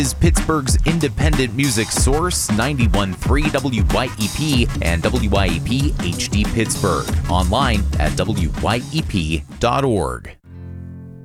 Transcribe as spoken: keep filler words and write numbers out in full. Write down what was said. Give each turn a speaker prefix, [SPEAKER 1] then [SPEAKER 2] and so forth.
[SPEAKER 1] is Pittsburgh's independent music source, ninety-one point three W Y E P and W Y E P H D Pittsburgh. Online at W Y E P dot org.